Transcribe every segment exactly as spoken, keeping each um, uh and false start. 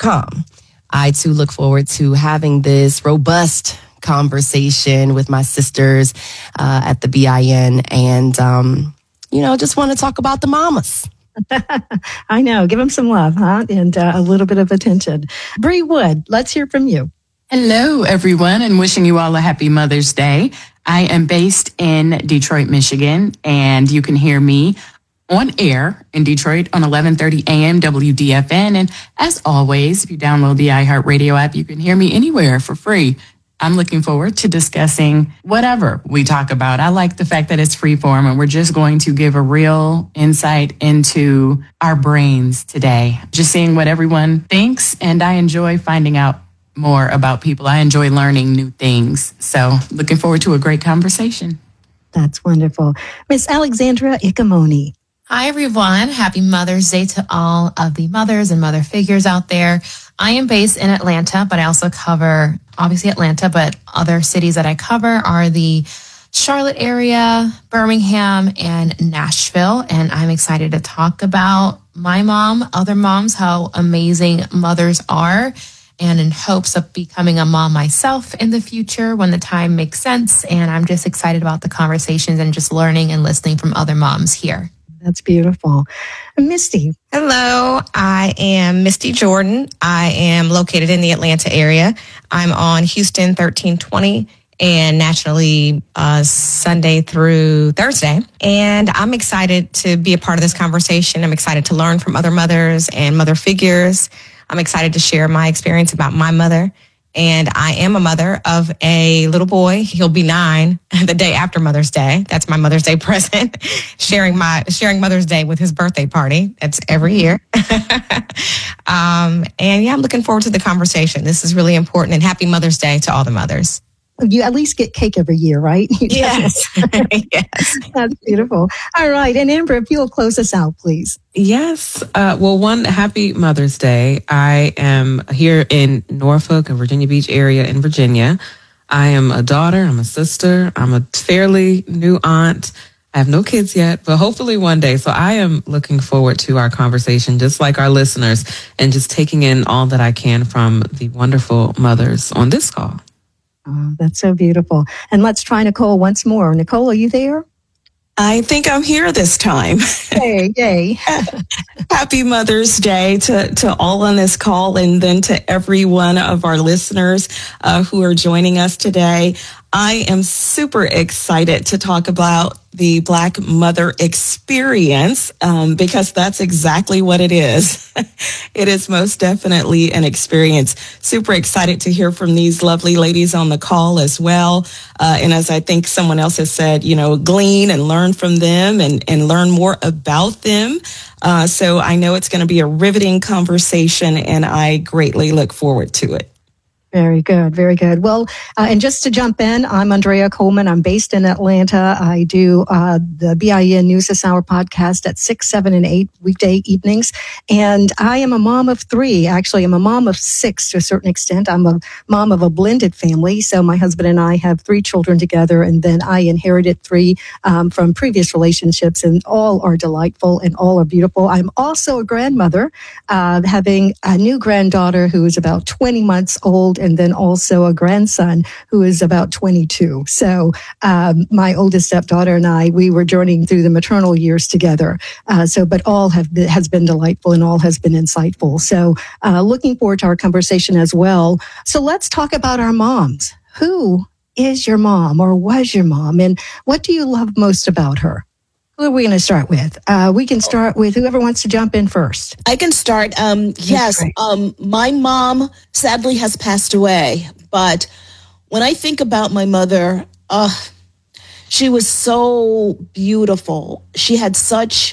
com. I, too, look forward to having this robust conversation with my sisters uh, at the B I N and, um, you know, just want to talk about the mamas. I know. Give them some love, huh? And uh, a little bit of attention. Bree Wood, let's hear from you. Hello, everyone, and wishing you all a happy Mother's Day. I am based in Detroit, Michigan, and you can hear me on air in Detroit on eleven thirty a.m. W D F N. And as always, if you download the iHeartRadio app, you can hear me anywhere for free. I'm looking forward to discussing whatever we talk about. I like the fact that it's free form and we're just going to give a real insight into our brains today. Just seeing what everyone thinks, and I enjoy finding out more about people. I enjoy learning new things. So looking forward to a great conversation. That's wonderful. Miss Alexandra Icamoni. Hi, everyone. Happy Mother's Day to all of the mothers and mother figures out there. I am based in Atlanta, but I also cover, obviously, Atlanta, but other cities that I cover are the Charlotte area, Birmingham, and Nashville. And I'm excited to talk about my mom, other moms, how amazing mothers are, and in hopes of becoming a mom myself in the future when the time makes sense. And I'm just excited about the conversations and just learning and listening from other moms here. That's beautiful. Misty. Hello, I am Misty Jordan. I am located in the Atlanta area. I'm on Houston thirteen twenty and nationally uh, Sunday through Thursday. And I'm excited to be a part of this conversation. I'm excited to learn from other mothers and mother figures. I'm excited to share my experience about my mother. And I am a mother of a little boy. He'll be nine the day after Mother's Day. That's my Mother's Day present. sharing my sharing Mother's Day with his birthday party. That's every year. um, and yeah, I'm looking forward to the conversation. This is really important. And happy Mother's Day to all the mothers. You at least get cake every year, right? Yes. Yes. That's beautiful. All right. And Amber, if you'll close us out, please. Yes. Uh, well, one, happy Mother's Day. I am here in Norfolk, a Virginia Beach area in Virginia. I am a daughter. I'm a sister. I'm a fairly new aunt. I have no kids yet, but hopefully one day. So I am looking forward to our conversation, just like our listeners, and just taking in all that I can from the wonderful mothers on this call. Oh, that's so beautiful. And let's try Nicole once more. Nicole, are you there? I think I'm here this time. Yay, yay. Happy Mother's Day to, to all on this call, and then to every one of our listeners uh, who are joining us today. I am super excited to talk about the Black Mother Experience um, because that's exactly what it is. It is most definitely an experience. Super excited to hear from these lovely ladies on the call as well. Uh, and as I think someone else has said, you know, glean and learn from them and, and learn more about them. Uh, so I know it's going to be a riveting conversation, and I greatly look forward to it. Very good. Very good. Well, uh, and just to jump in, I'm Andrea Coleman. I'm based in Atlanta. I do uh, the B I N News This Hour podcast at six, seven, and eight weekday evenings. And I am a mom of three. Actually, I'm a mom of six to a certain extent. I'm a mom of a blended family. So my husband and I have three children together. And then I inherited three um, from previous relationships. And all are delightful and all are beautiful. I'm also a grandmother, uh, having a new granddaughter who is about twenty months old, and then also a grandson who is about twenty-two. So um, my oldest stepdaughter and I, we were journeying through the maternal years together. Uh, so, but all have been, has been delightful and all has been insightful. So uh, looking forward to our conversation as well. So let's talk about our moms. Who is your mom or was your mom, and what do you love most about her? Who are we going to start with? Uh, we can start with whoever wants to jump in first. I can start. Um, yes, um, my mom sadly has passed away. But when I think about my mother, uh, she was so beautiful. She had such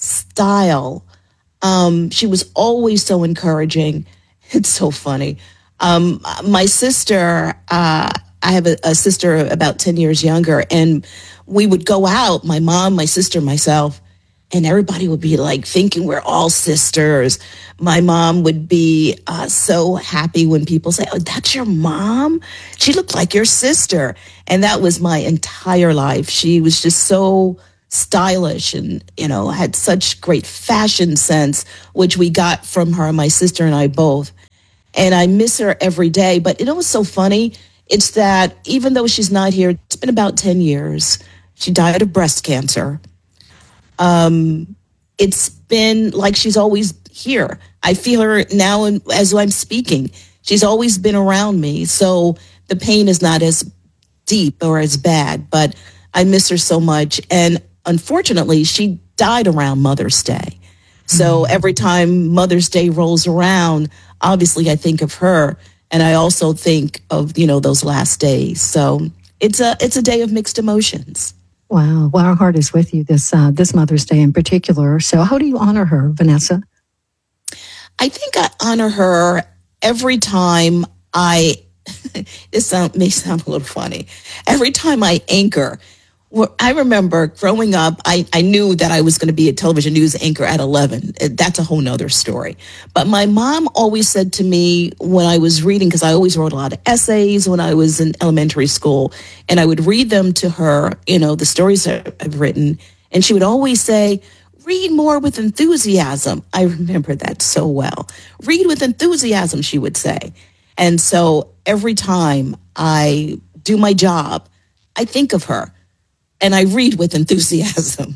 style. Um, she was always so encouraging. It's so funny. Um, my sister, uh, I have a, a sister about ten years younger, and we would go out, my mom, my sister, myself, and everybody would be like thinking we're all sisters. My mom would be uh, so happy when people say, oh, that's your mom? She looked like your sister. And that was my entire life. She was just so stylish and, you know, had such great fashion sense, which we got from her, my sister and I both. and I miss her every day. But you know what's so funny? It's that even though she's not here, it's been about ten years. She died of breast cancer. Um, it's been like she's always here. I feel her now as I'm speaking. She's always been around me. So the pain is not as deep or as bad, but I miss her so much. And unfortunately, she died around Mother's Day. So every time Mother's Day rolls around, obviously I think of her, and I also think of, you know, those last days. So it's a it's a day of mixed emotions. Wow. Well, our heart is with you this uh, this Mother's Day in particular. So how do you honor her, Vanessa? I think I honor her every time I, this sound, may sound a little funny, every time I anchor. Well, I remember growing up, I, I knew that I was going to be a television news anchor at eleven. That's a whole nother story. But my mom always said to me when I was reading, because I always wrote a lot of essays when I was in elementary school, and I would read them to her, you know, the stories that I've written, and she would always say, read more with enthusiasm. I remember that so well. Read with enthusiasm, she would say. And so every time I do my job, I think of her. And I read with enthusiasm.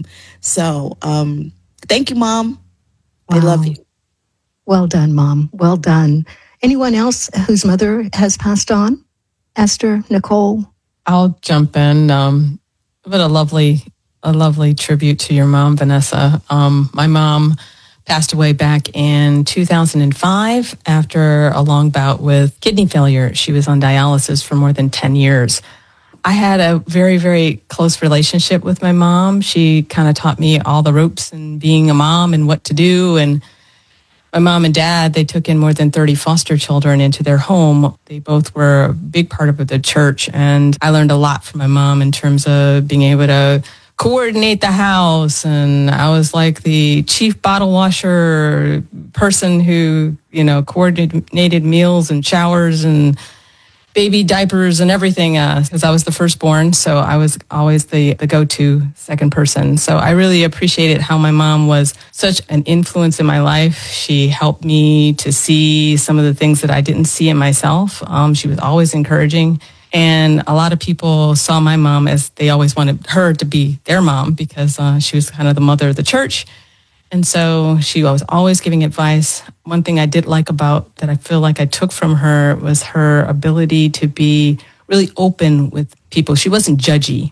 So um, thank you, Mom. Wow. I love you. Well done, Mom. Well done. Anyone else whose mother has passed on? Esther, Nicole? I'll jump in. Um, what a lovely, a lovely tribute to your mom, Vanessa. Um, my mom passed away back in two thousand five after a long bout with kidney failure. She was on dialysis for more than ten years. I had a very, very close relationship with my mom. She kind of taught me all the ropes and being a mom and what to do. And my mom and dad, they took in more than thirty foster children into their home. They both were a big part of the church. And I learned a lot from my mom in terms of being able to coordinate the house. And I was like the chief bottle washer person who, you know, coordinated meals and showers and baby diapers and everything, because uh, I was the firstborn, so I was always the, the go-to second person. So I really appreciated how my mom was such an influence in my life. She helped me to see some of the things that I didn't see in myself. Um, she was always encouraging. And a lot of people saw my mom as they always wanted her to be their mom because uh, she was kind of the mother of the church. And so she was always giving advice. One thing I did like about that I feel like I took from her was her ability to be really open with people. She wasn't judgy.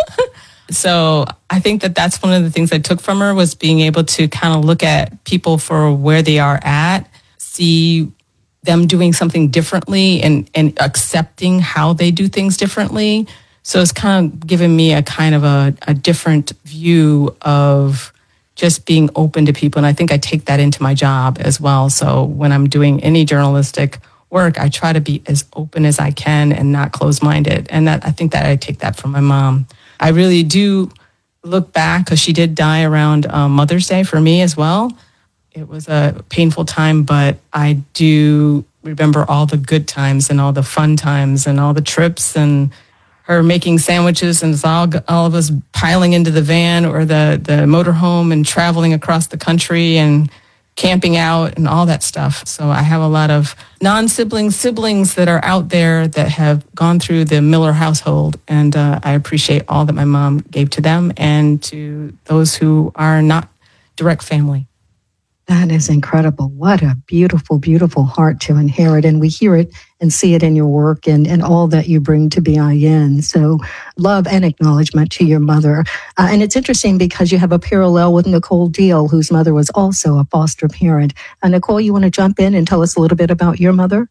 So I think that that's one of the things I took from her was being able to kind of look at people for where they are at, see them doing something differently and, and accepting how they do things differently. So it's kind of given me a kind of a, a different view of just being open to people. And I think I take that into my job as well. So when I'm doing any journalistic work, I try to be as open as I can and not closed-minded. And that I think that I take that from my mom. I really do look back because she did die around um, Mother's Day for me as well. It was a painful time, but I do remember all the good times and all the fun times and all the trips and her making sandwiches and all, all of us piling into the van or the, the motorhome and traveling across the country and camping out and all that stuff. So I have a lot of non-sibling siblings that are out there that have gone through the Miller household. And uh, I appreciate all that my mom gave to them and to those who are not direct family. That is incredible. What a beautiful, beautiful heart to inherit. And we hear it and see it in your work and, and all that you bring to B I N. So love and acknowledgement to your mother. Uh, and it's interesting because you have a parallel with Nicole Deal, whose mother was also a foster parent. Uh, Nicole, you want to jump in and tell us a little bit about your mother?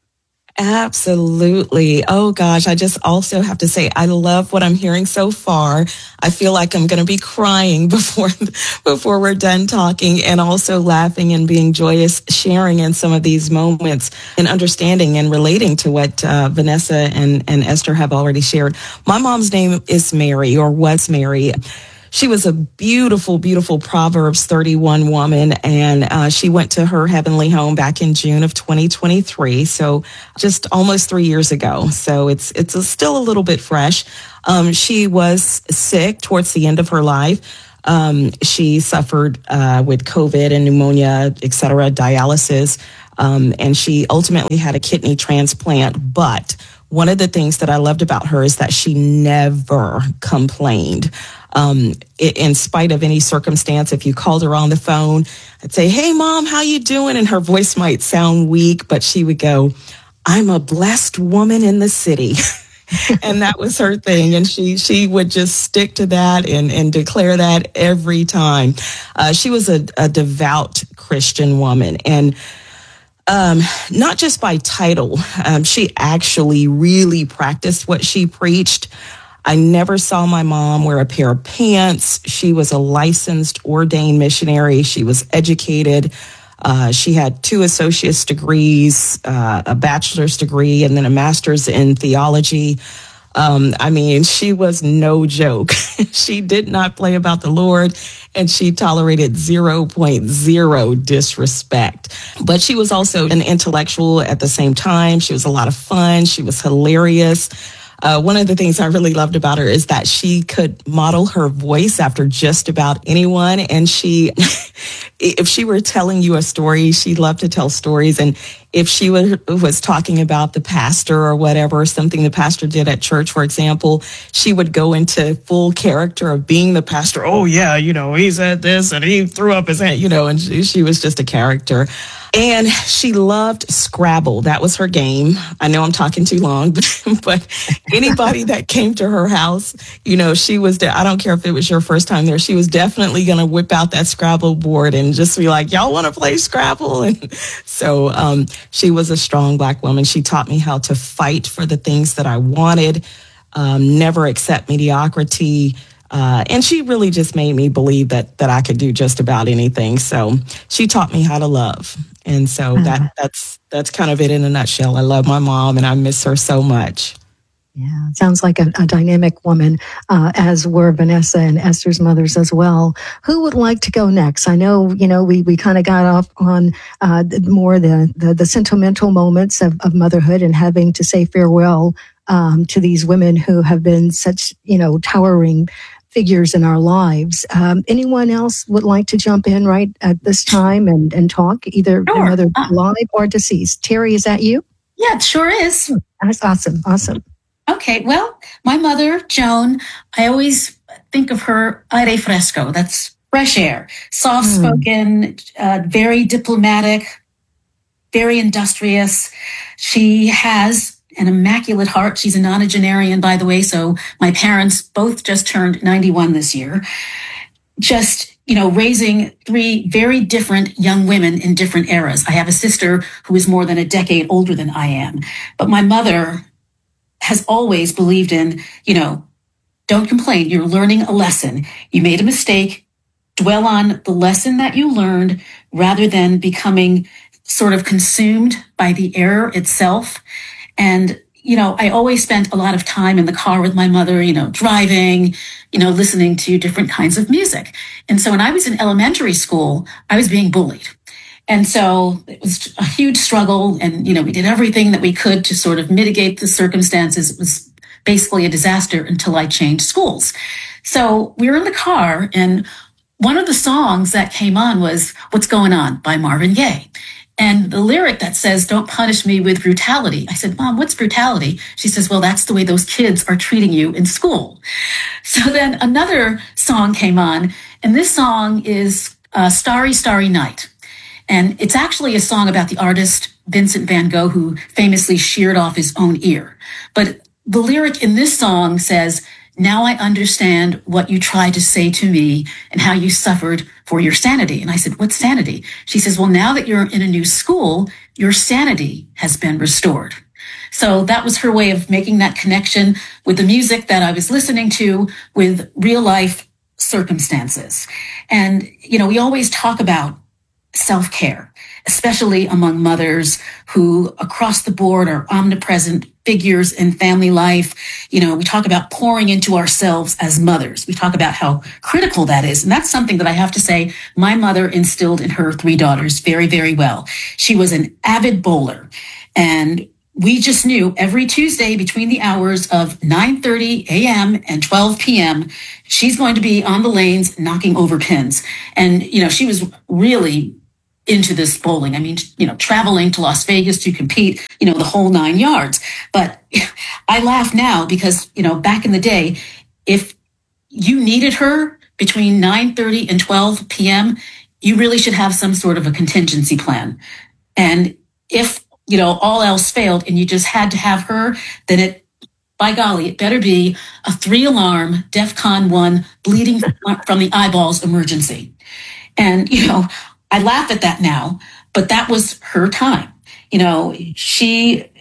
Absolutely. Oh gosh, I just also have to say I love what I'm hearing so far. I feel like I'm going to be crying before before we're done talking, and also laughing and being joyous, sharing in some of these moments and understanding and relating to what uh, Vanessa and, and Esther have already shared. My mom's name is Mary, or was Mary. She was a beautiful, beautiful Proverbs thirty-one woman, and uh, she went to her heavenly home back in June of twenty twenty-three, so just almost three years ago. So it's it's a, still a little bit fresh. Um, she was sick towards the end of her life. Um, she suffered uh, with COVID and pneumonia, et cetera, dialysis. Um, and she ultimately had a kidney transplant. But one of the things that I loved about her is that she never complained. Um, in spite of any circumstance, if you called her on the phone, I'd say, "Hey, Mom, how you doing?" And her voice might sound weak, but she would go, "I'm a blessed woman in the city." And that was her thing. And she, she would just stick to that and, and declare that every time. Uh, she was a, a devout Christian woman. And um, not just by title, um, she actually really practiced what she preached. I never saw my mom wear a pair of pants. She was a licensed, ordained missionary. She was educated. Uh, she had two associate's degrees, uh, a bachelor's degree, and then a master's in theology. Um, I mean, she was no joke. She did not play about the Lord, and she tolerated zero point zero disrespect. But she was also an intellectual at the same time. She was a lot of fun. She was hilarious. Uh, one of the things I really loved about her is that she could model her voice after just about anyone. And she, if she were telling you a story, she loved to tell stories. And if she was, was talking about the pastor or whatever, something the pastor did at church, for example, she would go into full character of being the pastor. "Oh, yeah, you know, he said this and he threw up his hand," you know, and she, she was just a character. And she loved Scrabble. That was her game. I know I'm talking too long, but, but anybody that came to her house, you know, she was, de- I don't care if it was your first time there, she was definitely going to whip out that Scrabble board and just be like, "Y'all want to play Scrabble?" And so um, she was a strong Black woman. She taught me how to fight for the things that I wanted, um, never accept mediocrity. Uh, and she really just made me believe that that I could do just about anything. So she taught me how to love. And so uh-huh. that that's that's kind of it in a nutshell. I love my mom and I miss her so much. Yeah, sounds like a, a dynamic woman, uh, as were Vanessa and Esther's mothers as well. Who would like to go next? I know, you know, we, we kind of got off on uh, more the, the, the sentimental moments of, of motherhood and having to say farewell um, to these women who have been such, you know, towering figures in our lives. Um, anyone else would like to jump in right at this time and, and talk, either sure. whether uh, alive or deceased? Terry, is that you? Yeah, it sure is. That's awesome. Awesome. Okay, well, my mother, Joan, I always think of her aire fresco. That's fresh air, soft-spoken, mm. uh, very diplomatic, very industrious. She has an immaculate heart. She's a nonagenarian, by the way, so my parents both just turned ninety-one this year. Just, you know, raising three very different young women in different eras. I have a sister who is more than a decade older than I am, but my mother has always believed in, you know, don't complain. You're learning a lesson. You made a mistake. Dwell on the lesson that you learned rather than becoming sort of consumed by the error itself. And, you know, I always spent a lot of time in the car with my mother, you know, driving, you know, listening to different kinds of music. And so when I was in elementary school, I was being bullied. And so it was a huge struggle. And, you know, we did everything that we could to sort of mitigate the circumstances. It was basically a disaster until I changed schools. So we were in the car, and one of the songs that came on was What's Going On by Marvin Gaye. And the lyric that says, "Don't punish me with brutality." I said, "Mom, what's brutality?" She says, "Well, that's the way those kids are treating you in school." So then another song came on, and this song is uh, Starry, Starry Night. And it's actually a song about the artist Vincent van Gogh, who famously sheared off his own ear. But the lyric in this song says, "Now I understand what you tried to say to me and how you suffered for your sanity." And I said, "What's sanity?" She says, "Well, now that you're in a new school, your sanity has been restored." So that was her way of making that connection with the music that I was listening to with real life circumstances. And, you know, we always talk about self-care, especially among mothers who across the board are omnipresent figures in family life. You know, we talk about pouring into ourselves as mothers. We talk about how critical that is. And that's something that I have to say my mother instilled in her three daughters very, very well. She was an avid bowler, and we just knew every Tuesday between the hours of nine thirty a.m. and twelve p.m., she's going to be on the lanes knocking over pins. And, you know, she was really into this bowling. I mean, you know, traveling to Las Vegas to compete, you know, the whole nine yards. But I laugh now because, you know, back in the day, if you needed her between nine thirty and twelve p.m., you really should have some sort of a contingency plan. And if, you know, all else failed and you just had to have her, then it, by golly, it better be a three alarm DEFCON one bleeding from the eyeballs emergency. And, you know, I laugh at that now, but that was her time. You know, she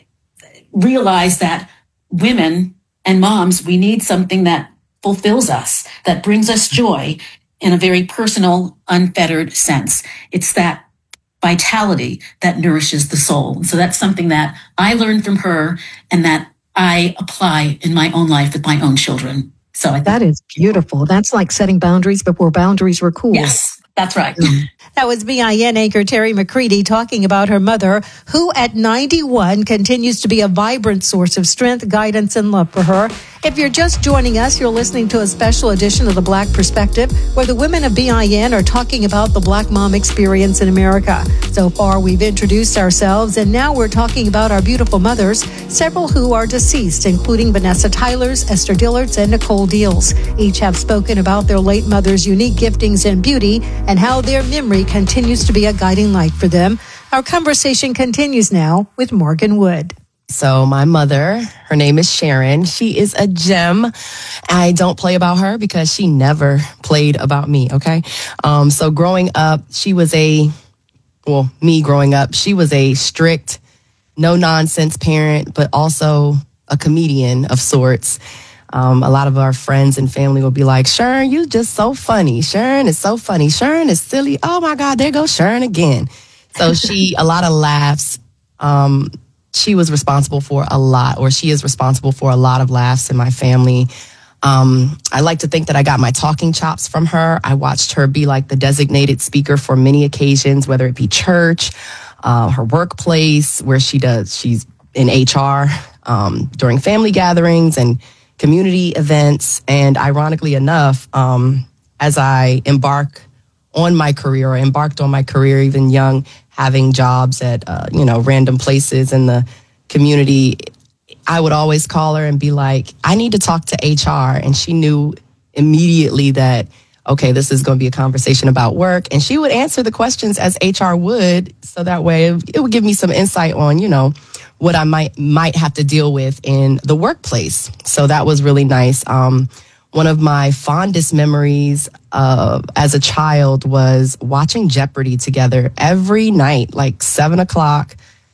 realized that women and moms, we need something that fulfills us, that brings us joy in a very personal, unfettered sense. It's that vitality that nourishes the soul. So that's something that I learned from her and that I apply in my own life with my own children. So I think that is beautiful. That's like setting boundaries before boundaries were cool. Yes, that's right. That was B I N anchor Terry McCready talking about her mother, who at ninety-one continues to be a vibrant source of strength, guidance, and love for her. If you're just joining us, you're listening to a special edition of The Black Perspective, where the women of B I N are talking about the Black mom experience in America. So far, we've introduced ourselves, and now we're talking about our beautiful mothers, several who are deceased, including Vanessa Tylers, Esther Dillards, and Nicole Deals. Each have spoken about their late mother's unique giftings and beauty, and how their memory continues to be a guiding light for them. Our conversation continues now with Morgan Wood. So my mother, her name is Sharon. She is a gem. I don't play about her because she never played about me, okay? Um, so growing up, she was a, well, me growing up, she was a strict, no-nonsense parent, but also a comedian of sorts. Um, a lot of our friends and family will be like, Sharon, you just so funny. Sharon is so funny. Sharon is silly. Oh, my God, there goes Sharon again. So she, a lot of laughs. Um, she was responsible for a lot, or she is responsible for a lot of laughs in my family. Um, I like to think that I got my talking chops from her. I watched her be like the designated speaker for many occasions, whether it be church, uh, her workplace, where she does, she's in H R, um, during family gatherings and community events. And ironically enough, um, as I embark on my career, or embarked on my career even young, having jobs at, uh, you know, random places in the community, I would always call her and be like, I need to talk to H R. And she knew immediately that, okay, this is going to be a conversation about work. And she would answer the questions as H R would. So that way it would give me some insight on, you know, what I might might have to deal with in the workplace. So that was really nice. Um, one of my fondest memories uh, as a child was watching Jeopardy together every night, like seven o'clock.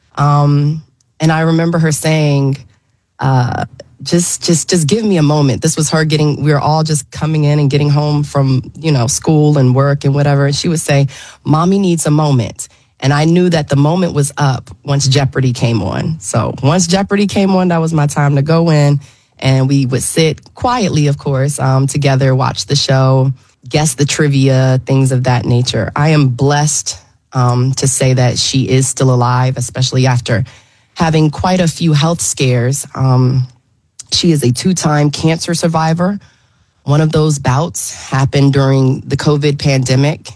Um, and I remember her saying, uh, just, just, just give me a moment. This was her getting, we were all just coming in and getting home from, you know, school and work and whatever. And she would say, Mommy needs a moment. And I knew that the moment was up once Jeopardy came on. So once Jeopardy came on, that was my time to go in. And we would sit quietly, of course, um, together, watch the show, guess the trivia, things of that nature. I am blessed um, to say that she is still alive, especially after having quite a few health scares. Um, she is a two-time cancer survivor. One of those bouts happened during the COVID pandemic.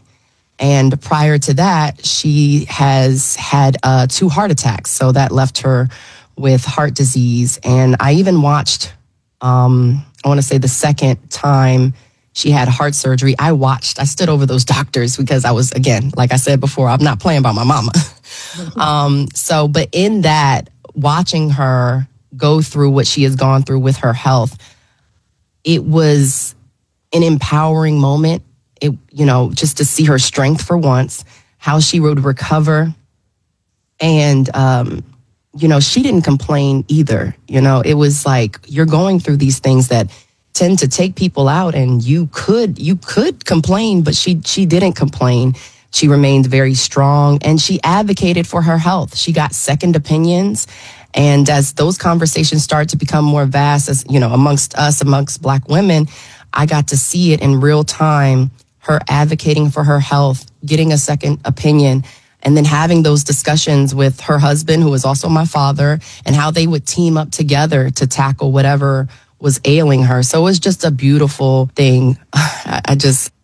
And prior to that, she has had uh, two heart attacks. So that left her with heart disease. And I even watched, um, I want to say the second time she had heart surgery, I watched, I stood over those doctors because I was, again, like I said before, I'm not playing by my mama. um, so, but in that, watching her go through what she has gone through with her health, it was an empowering moment. It, you know, just to see her strength for once, how she would recover. And, um, you know, she didn't complain either. You know, it was like, you're going through these things that tend to take people out, and you could, you could complain, but she, she didn't complain. She remained very strong, and she advocated for her health. She got second opinions. And as those conversations start to become more vast, as, you know, amongst us, amongst Black women, I got to see it in real time, her advocating for her health, getting a second opinion, and then having those discussions with her husband, who was also my father, and how they would team up together to tackle whatever was ailing her. So it was just a beautiful thing. I just,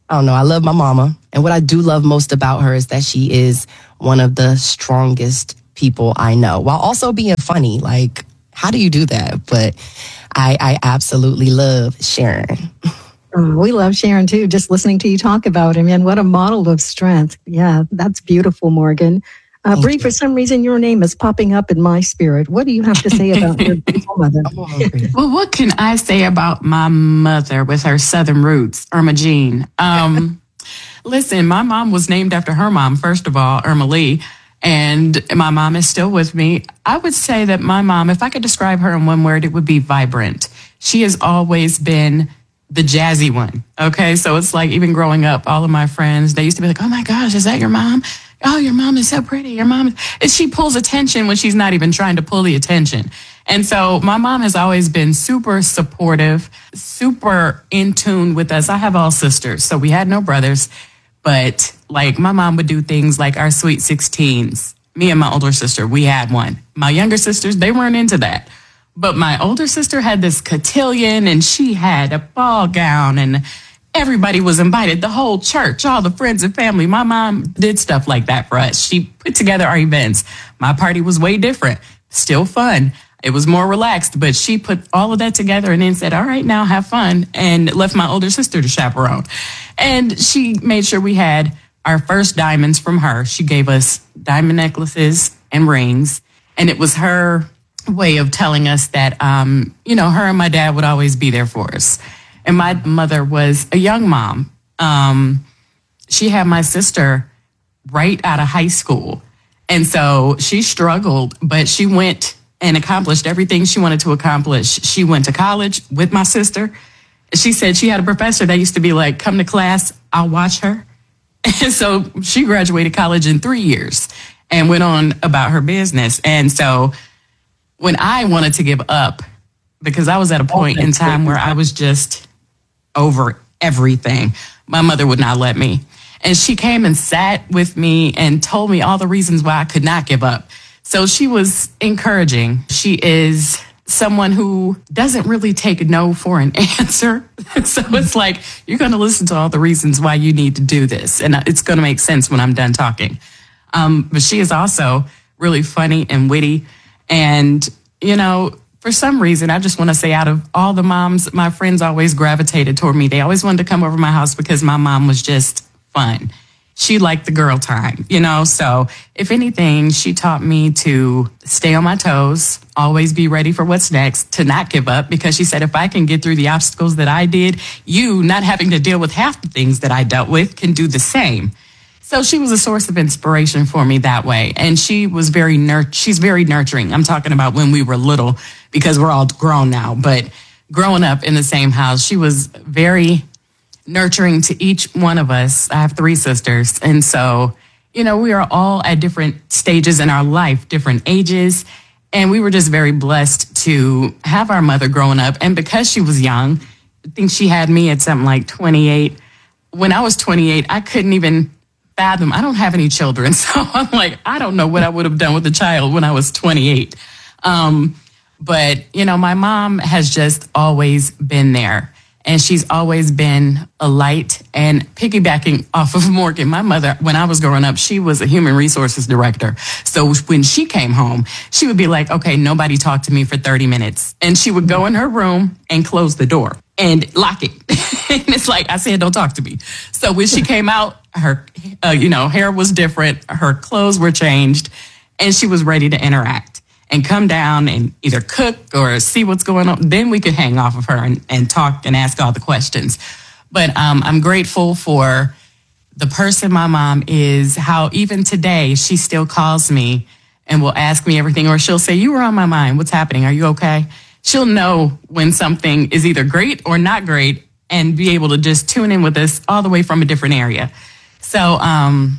I don't know. I love my mama. And what I do love most about her is that she is one of the strongest people I know, while also being funny. Like, how do you do that? But I, I absolutely love Sharon. Oh, we love Sharon too. Just listening to you talk about him, and what a model of strength. Yeah, that's beautiful, Morgan. Uh, Bree, for some reason, your name is popping up in my spirit. What do you have to say about your beautiful mother? Well, what can I say about my mother with her Southern roots, Irma Jean? Um, listen, my mom was named after her mom, first of all, Irma Lee, and my mom is still with me. I would say that my mom, if I could describe her in one word, it would be vibrant. She has always been the jazzy one. Okay. So it's like, even growing up, all of my friends, they used to be like, oh my gosh, is that your mom? Oh, your mom is so pretty. Your mom, is, she pulls attention when she's not even trying to pull the attention. And so my mom has always been super supportive, super in tune with us. I have all sisters, so we had no brothers, but like my mom would do things like our sweet sixteens. Me and my older sister, we had one. My younger sisters, they weren't into that. But my older sister had this cotillion, and she had a ball gown, and everybody was invited, the whole church, all the friends and family. My mom did stuff like that for us. She put together our events. My party was way different, still fun. It was more relaxed, but she put all of that together and then said, all right, now have fun, and left my older sister to chaperone. And she made sure we had our first diamonds from her. She gave us diamond necklaces and rings, and it was her way of telling us that, um, you know, her and my dad would always be there for us. And my mother was a young mom. Um, she had my sister right out of high school. And so she struggled, but she went and accomplished everything she wanted to accomplish. She went to college with my sister. She said she had a professor that used to be like, come to class, I'll watch her. And so she graduated college in three years and went on about her business. And so when I wanted to give up, because I was at a point in time where I was just over everything, my mother would not let me. And she came and sat with me and told me all the reasons why I could not give up. So she was encouraging. She is someone who doesn't really take no for an answer. So it's like, you're going to listen to all the reasons why you need to do this, and it's going to make sense when I'm done talking. Um, but she is also really funny and witty. And, you know, for some reason, I just want to say, out of all the moms, my friends always gravitated toward me. They always wanted to come over my house because my mom was just fun. She liked the girl time, you know? So if anything, she taught me to stay on my toes, always be ready for what's next, to not give up, because she said, if I can get through the obstacles that I did, you, not having to deal with half the things that I dealt with, can do the same. So she was a source of inspiration for me that way. And she was very nur- she's very nurturing. I'm talking about when we were little, because we're all grown now, but growing up in the same house, she was very nurturing to each one of us. I have three sisters. And so, you know, we are all at different stages in our life, different ages. And we were just very blessed to have our mother growing up. And because she was young, I think she had me at something like twenty-eight. When I was twenty-eight, I couldn't even fathom. I don't have any children. So I'm like, I don't know what I would have done with a child when I was twenty-eight. Um, but, you know, my mom has just always been there. And she's always been a light. And piggybacking off of Morgan, my mother, when I was growing up, she was a human resources director. So when she came home, she would be like, okay, nobody talk to me for thirty minutes. And she would go in her room and close the door and lock it. And it's like, I said, don't talk to me. So when she came out, her, uh, you know, hair was different. Her clothes were changed, and she was ready to interact and come down and either cook or see what's going on. Then we could hang off of her and, and talk and ask all the questions. But um, I'm grateful for the person my mom is, how even today she still calls me and will ask me everything, or she'll say, you were on my mind. What's happening? Are you okay? She'll know when something is either great or not great and be able to just tune in with us all the way from a different area. So um,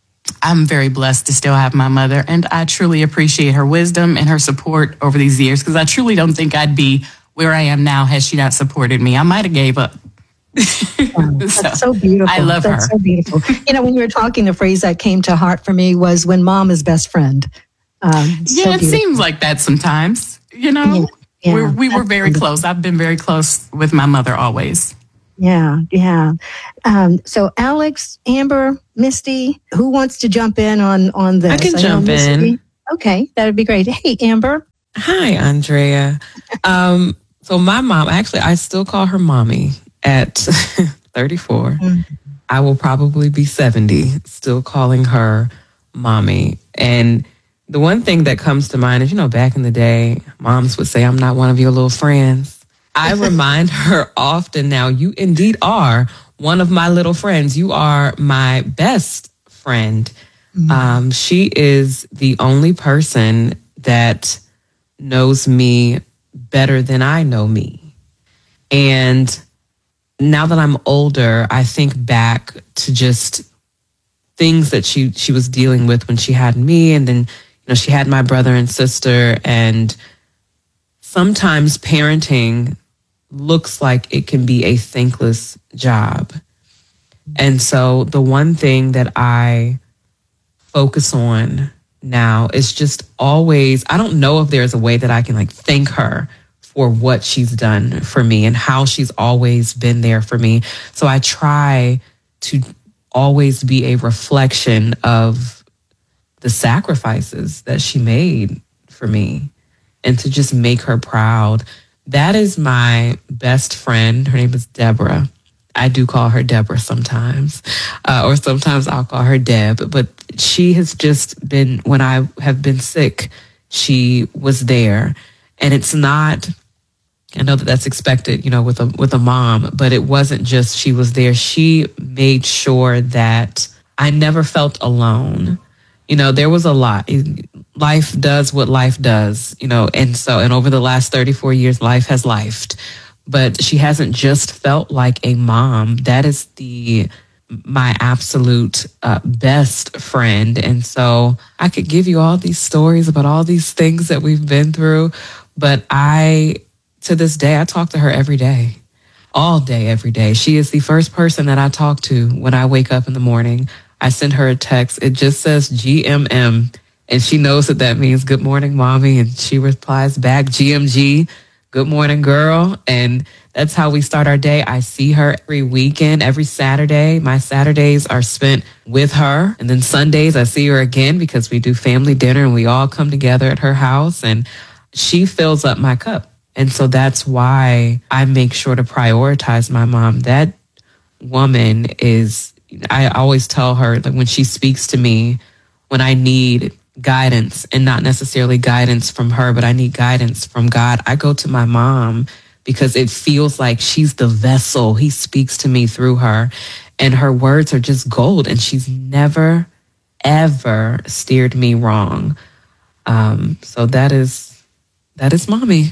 I'm very blessed to still have my mother, and I truly appreciate her wisdom and her support over these years, because I truly don't think I'd be where I am now had she not supported me. I might have gave up. Wow, that's so, so beautiful. I love that's her. So beautiful. You know, when you were talking, the phrase that came to heart for me was "when mom is best friend." Um, yeah, so it seems like that sometimes. You know, yeah, yeah, we're, we were very absolutely. close. I've been very close with my mother always. Yeah, yeah. Um, so Alex, Amber, Misty, who wants to jump in on, on this? I can I jump in. Okay, that would be great. Hey, Amber. Hi, Andrea. Um, so my mom, actually, I still call her mommy at thirty-four. Mm-hmm. I will probably be seventy, still calling her mommy. And the one thing that comes to mind is, you know, back in the day, moms would say, I'm not one of your little friends. I remind her often now, you indeed are one of my little friends. You are my best friend. Mm-hmm. Um, she is the only person that knows me better than I know me. And now that I'm older, I think back to just things that she, she was dealing with when she had me. And then, you know, she had my brother and sister. And sometimes parenting looks like it can be a thankless job. And so the one thing that I focus on now is just always, I don't know if there's a way that I can like thank her for what she's done for me and how she's always been there for me. So I try to always be a reflection of the sacrifices that she made for me and to just make her proud. That is my best friend. Her name is Deborah. I do call her Deborah sometimes, uh, or sometimes I'll call her Deb, but she has just been, when I have been sick, she was there. And it's not, I know that that's expected, you know, with a, with a mom, but it wasn't just she was there. She made sure that I never felt alone. You know, there was a lot. Life does what life does, you know, and so, and over the last thirty-four years, life has lifed. But she hasn't just felt like a mom. That is the my absolute uh, best friend. And so I could give you all these stories about all these things that we've been through. But I, to this day, I talk to her every day, all day, every day. She is the first person that I talk to when I wake up in the morning. I send her a text. It just says G M M. And she knows that that means good morning, mommy. And she replies back, G M G. Good morning, girl. And that's how we start our day. I see her every weekend, every Saturday. My Saturdays are spent with her. And then Sundays, I see her again because we do family dinner and we all come together at her house. And she fills up my cup. And so that's why I make sure to prioritize my mom. That woman is, I always tell her that when she speaks to me, when I need guidance, and not necessarily guidance from her, but I need guidance from God, I go to my mom because it feels like she's the vessel. He speaks to me through her, and her words are just gold. And she's never, ever steered me wrong. Um, so that is, that is mommy.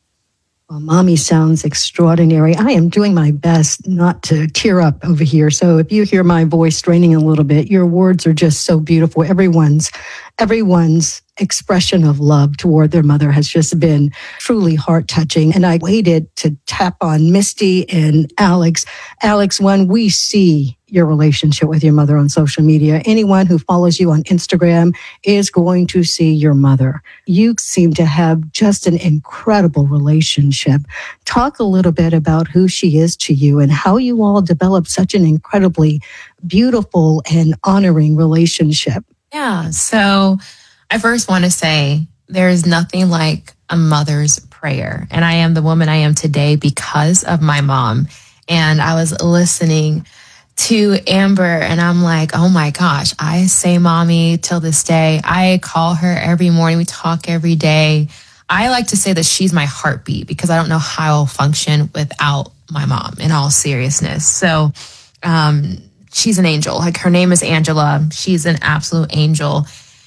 Well, mommy sounds extraordinary. I am doing my best not to tear up over here. So if you hear my voice straining a little bit, your words are just so beautiful. Everyone's, everyone's expression of love toward their mother has just been truly heart-touching. And I waited to tap on Misty and Alex. Alex, when we see your relationship with your mother on social media, anyone who follows you on Instagram is going to see your mother. You seem to have just an incredible relationship. Talk a little bit about who she is to you and how you all developed such an incredibly beautiful and honoring relationship. Yeah. So I first want to say there is nothing like a mother's prayer. And I am the woman I am today because of my mom. And I was listening to Amber and I'm like, oh my gosh, I say mommy till this day. I call her every morning. We talk every day. I like to say that she's my heartbeat because I don't know how I'll function without my mom, in all seriousness. So, um, she's an angel. Like, her name is Angela. She's an absolute angel.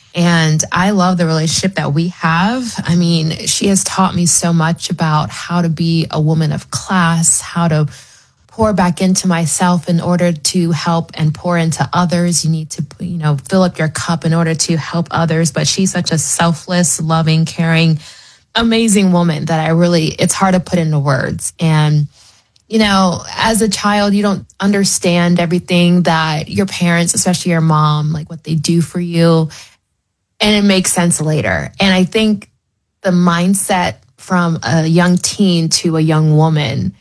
And I love the relationship that we have. I mean, she has taught me so much about how to be a woman of class, how to pour back into myself in order to help and pour into others. You need to, you know, fill up your cup in order to help others. But she's such a selfless, loving, caring, amazing woman that I really, it's hard to put into words. And you know, as a child, you don't understand everything that your parents, especially your mom, like what they do for you. And it makes sense later. And I think the mindset from a young teen to a young woman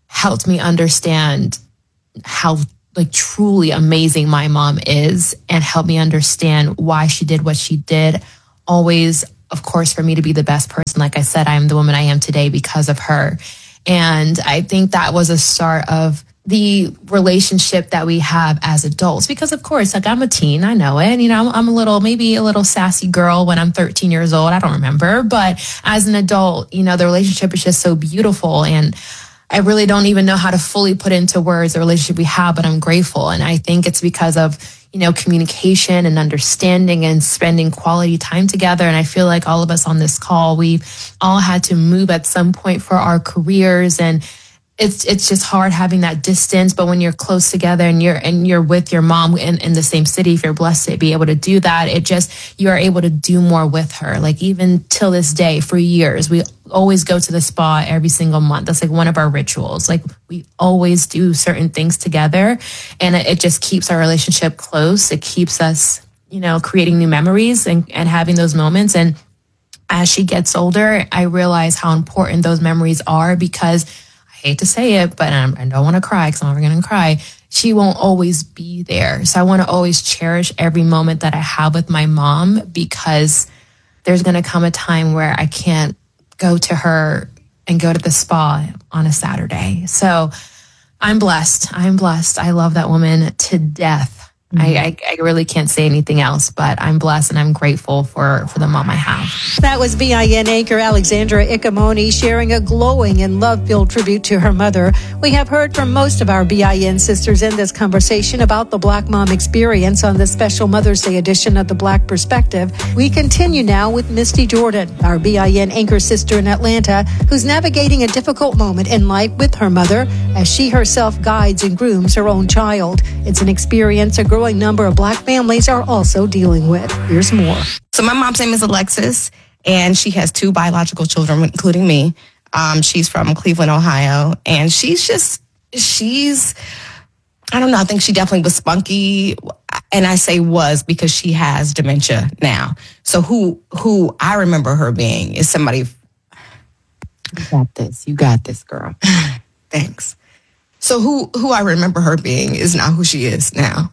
helped me understand how like truly amazing my mom is, and helped me understand why she did what she did. Always, of course, for me to be the best person. Like I said, I am the woman I am today because of her. And I think that was a start of the relationship that we have as adults, because of course, like I'm a teen, I know it. You know, I'm, I'm a little, maybe a little sassy girl when I'm thirteen years old. I don't remember, but as an adult, you know, the relationship is just so beautiful. And I really don't even know how to fully put into words the relationship we have, but I'm grateful. And I think it's because of, you know, communication and understanding and spending quality time together. And I feel like all of us on this call, we've all had to move at some point for our careers, and it's it's just hard having that distance. But when you're close together and you're and you're with your mom in, in the same city, if you're blessed to be able to do that, it just, you are able to do more with her. Like even till this day, for years, we always go to the spa every single month. That's like one of our rituals. Like we always do certain things together, and it, it just keeps our relationship close. It keeps us, you know, creating new memories and, and having those moments. And as she gets older, I realize how important those memories are, because I hate to say it, but I'm, I don't want to cry because I'm never going to cry. She won't always be there. So I want to always cherish every moment that I have with my mom, because there's going to come a time where I can't go to her and go to the spa on a Saturday. So I'm blessed. I'm blessed. I love that woman to death. Mm-hmm. I, I, I really can't say anything else, but I'm blessed and I'm grateful for, for the mom I have. That was B I N anchor Alexandra Icamoni sharing a glowing and love-filled tribute to her mother. We have heard from most of our B I N sisters in this conversation about the Black Mom experience on the special Mother's Day edition of The Black Perspective. We continue now with Misty Jordan, our B I N anchor sister in Atlanta, who's navigating a difficult moment in life with her mother as she herself guides and grooms her own child. It's an experience a growing number of Black families are also dealing with. Here's more. So my mom's name is Alexis, and she has two biological children, including me. Um, she's from Cleveland, Ohio, and she's just, she's, I don't know, I think she definitely was spunky. And I say was because she has dementia now. So who who I remember her being is somebody. You got this. You got this, girl. Thanks. So who who I remember her being is not who she is now.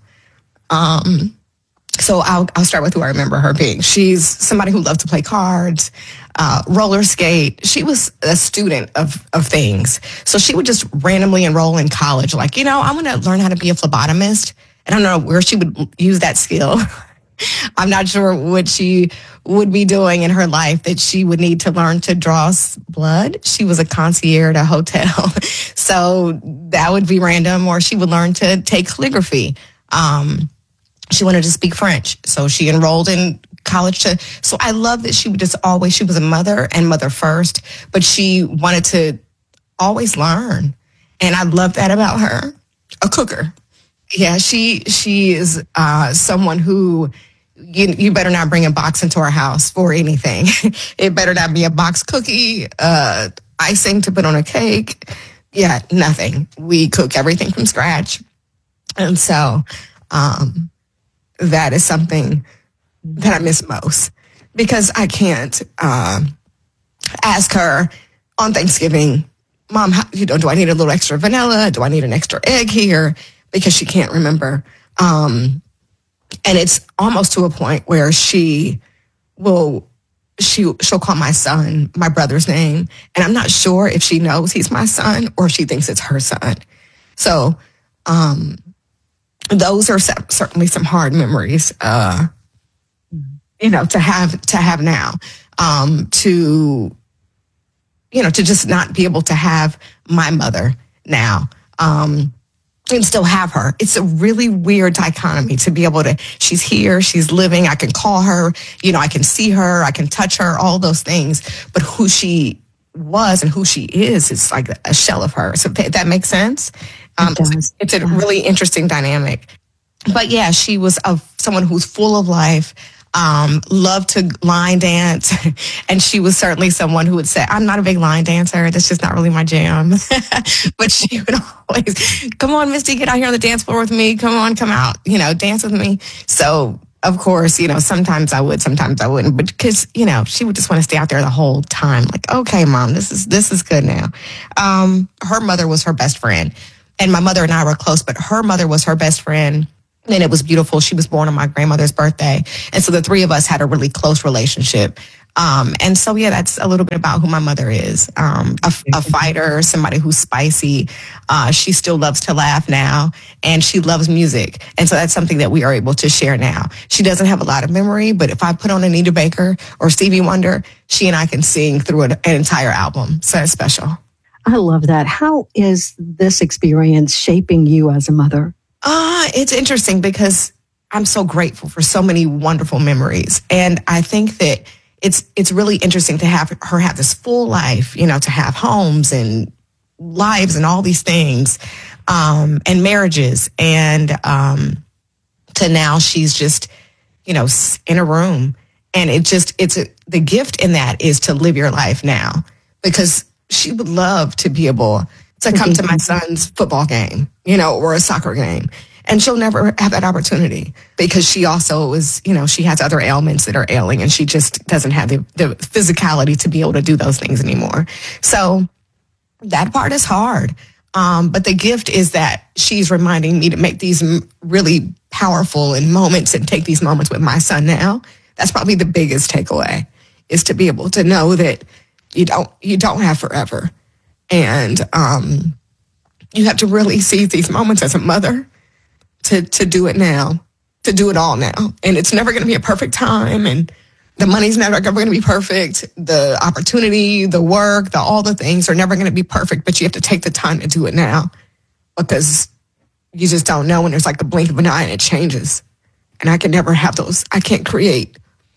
Um, so I'll I'll start with who I remember her being. She's somebody who loved to play cards, uh, roller skate. She was a student of of things. So she would just randomly enroll in college, like, you know, I'm going to learn how to be a phlebotomist. And I don't know where she would use that skill. I'm not sure what she would be doing in her life that she would need to learn to draw blood. She was a concierge at a hotel. So that would be random. Or she would learn to take calligraphy. Um, she wanted to speak French. So she enrolled in college to, so I love that she would just always, she was a mother and mother first, but she wanted to always learn. And I love that about her. A cooker. Yeah, she she is uh, someone who you, you better not bring a box into our house for anything. It better not be a box cookie, uh, icing to put on a cake. Yeah, nothing. We cook everything from scratch. And so um, that is something that I miss most, because I can't uh, ask her on Thanksgiving, Mom, how, you know, do I need a little extra vanilla? Do I need an extra egg here? Because she can't remember. Um, and it's almost to a point where she will, she, she'll call my son my brother's name. And I'm not sure if she knows he's my son or if she thinks it's her son. So um, those are certainly some hard memories, uh, you know, to have, to have now, um, to, you know, to just not be able to have my mother now. Um, and still have her. It's a really weird dichotomy to be able to, she's here, she's living, I can call her, you know, I can see her, I can touch her, all those things. But who she was and who she is, it's like a shell of her. So that, that makes sense. Um, it does. It's a really interesting dynamic. But yeah, she was a, someone who's full of life, um, loved to line dance. And she was certainly someone who would say, I'm not a big line dancer. That's just not really my jam. But she would always, come on, Misty, get out here on the dance floor with me. Come on, come out, you know, dance with me. So of course, you know, sometimes I would, sometimes I wouldn't, but because, you know, she would just want to stay out there the whole time. Like, okay, mom, this is, this is good now. Um, her mother was her best friend, and my mother and I were close, but her mother was her best friend. And it was beautiful. She was born on my grandmother's birthday. And so the three of us had a really close relationship. Um, and so, yeah, that's a little bit about who my mother is. Um, a, a fighter, somebody who's spicy. Uh, she still loves to laugh now, and she loves music. And so that's something that we are able to share now. She doesn't have a lot of memory, but if I put on Anita Baker or Stevie Wonder, she and I can sing through an, an entire album. So it's special. I love that. How is this experience shaping you as a mother? Uh, it's interesting because I'm so grateful for so many wonderful memories. And I think that It's it's really interesting to have her have this full life, you know, to have homes and lives and all these things, um, and marriages. And um, to now she's just, you know, in a room. And it just, it's a, the gift in that is to live your life now, because she would love to be able to come to my son's football game, you know, or a soccer game. And she'll never have that opportunity because she also is, you know, she has other ailments that are ailing, and she just doesn't have the, the physicality to be able to do those things anymore. So that part is hard. Um, but the gift is that she's reminding me to make these really powerful and moments and take these moments with my son now. That's probably the biggest takeaway, is to be able to know that you don't, you don't have forever. And um, you have to really seize these moments as a mother. To, to do it now, to do it all now. And it's never going to be a perfect time. And the money's never going to be perfect. The opportunity, the work, the all the things are never going to be perfect. But you have to take the time to do it now, because you just don't know when there's like the blink of an eye and it changes. And I can never have those. I can't create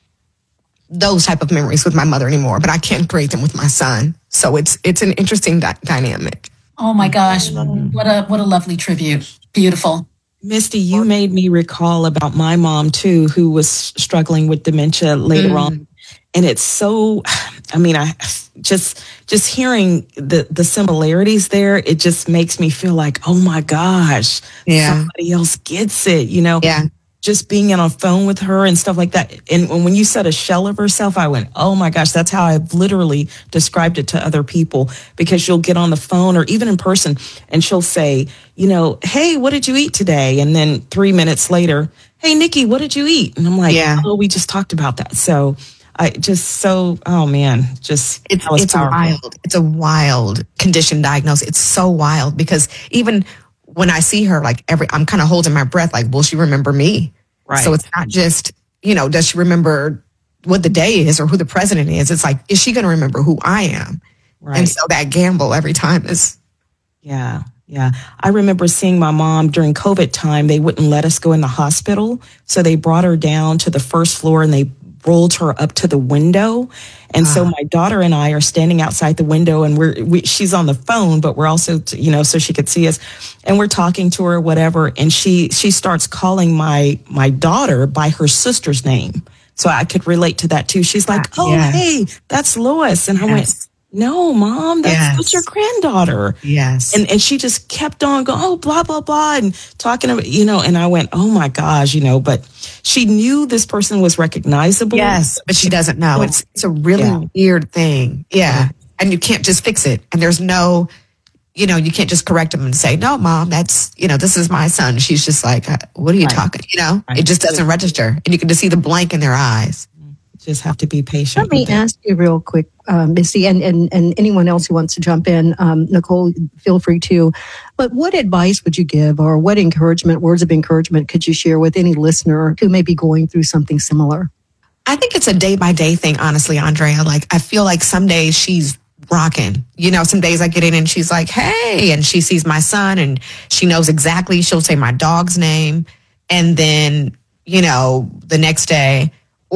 those type of memories with my mother anymore, but I can create them with my son. So it's it's an interesting di- dynamic. Oh my gosh. What a what a lovely tribute. Beautiful. Misty, you made me recall about my mom, too, who was struggling with dementia later mm. on. And it's so, I mean, I just just hearing the, the similarities there, it just makes me feel like, oh, my gosh, yeah. somebody else gets it, you know? Yeah. Just being on a phone with her and stuff like that. And when you said a shell of herself, I went, oh my gosh, that's how I've literally described it to other people, because you'll get on the phone or even in person and she'll say, you know, hey, what did you eat today? And then three minutes later, hey, Nikki, what did you eat? And I'm like, yeah. oh, we just talked about that. So I just so, oh man, just, it's, it's a wild, it's a wild condition diagnosis. It's so wild, because even when I see her, like every, I'm kind of holding my breath, like, will she remember me? Right. So it's not just, you know, does she remember what the day is or who the president is? It's like, is she going to remember who I am? Right. And so that gamble every time is. Yeah. Yeah. I remember seeing my mom during COVID time. They wouldn't let us go in the hospital. So they brought her down to the first floor and they rolled her up to the window. And uh, so my daughter and I are standing outside the window, and we're, we, she's on the phone, but we're also, you know, so she could see us, and we're talking to her, whatever. And she, she starts calling my, my daughter by her sister's name. So I could relate to that too. She's like, oh, yes. hey, that's Lois. And I yes. went, no, Mom, that's, yes. that's your granddaughter. Yes. And and she just kept on going, oh, blah, blah, blah, and talking about, you know, and I went, oh my gosh, you know, but she knew this person was recognizable. Yes, but she doesn't know. It's it's a really yeah. weird thing. Yeah. yeah. And you can't just fix it. And there's no, you know, you can't just correct them and say, no, Mom, that's, you know, this is my son. She's just like, what are you right. talking? You know, right. it just doesn't register. And you can just see the blank in their eyes. Just have to be patient. Let me ask you real quick, um, Missy, and, and, and anyone else who wants to jump in, um, Nicole, feel free to. But what advice would you give, or what encouragement, words of encouragement could you share with any listener who may be going through something similar? I think it's a day by day thing, honestly, Andrea. Like, I feel like some days she's rocking. You know, some days I get in and she's like, hey, and she sees my son and she knows exactly, she'll say my dog's name. And then, you know, the next day,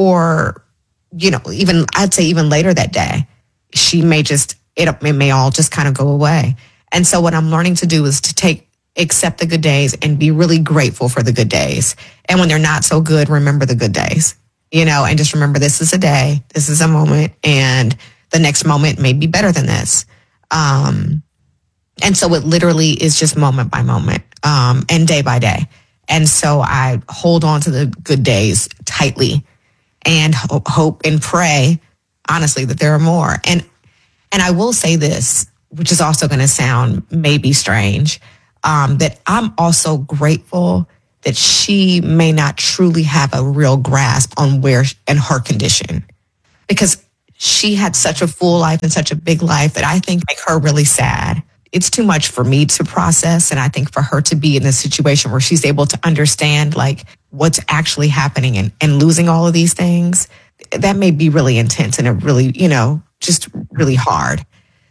or, you know, even I'd say even later that day, she may just, it, it may all just kind of go away. And so what I'm learning to do is to take, accept the good days and be really grateful for the good days. And when they're not so good, remember the good days, you know, and just remember this is a day, this is a moment, and the next moment may be better than this. Um, and so it literally is just moment by moment, um, and day by day. And so I hold on to the good days tightly and ho- hope and pray, honestly, that there are more. And and I will say this, which is also going to sound maybe strange, um, that I'm also grateful that she may not truly have a real grasp on where and her condition, because she had such a full life and such a big life that I think make her really sad. It's too much for me to process. And I think for her to be in a situation where she's able to understand like what's actually happening and, and losing all of these things, that may be really intense and it really, you know, just really hard.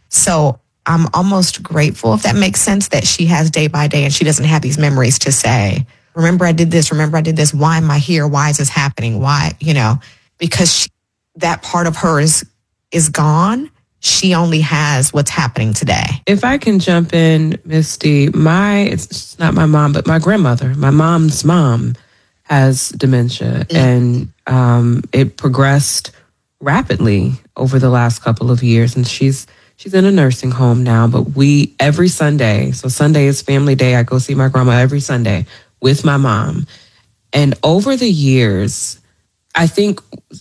So I'm almost grateful, if that makes sense, that she has day by day and she doesn't have these memories to say, remember I did this, remember I did this, why am I here? Why is this happening? Why, you know, because she, that part of her is, is gone. She only has what's happening today. If I can jump in, Misty, my, it's not my mom, but my grandmother, my mom's mom has dementia, mm-hmm. and um, it progressed rapidly over the last couple of years. And she's, she's in a nursing home now, but we, every Sunday, so Sunday is family day. I go see my grandma every Sunday with my mom. And over the years, I think,